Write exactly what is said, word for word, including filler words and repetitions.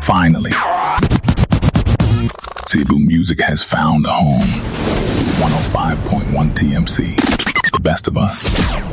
Finally, Cebu music has found a home. one oh five point one T M C, the best of us.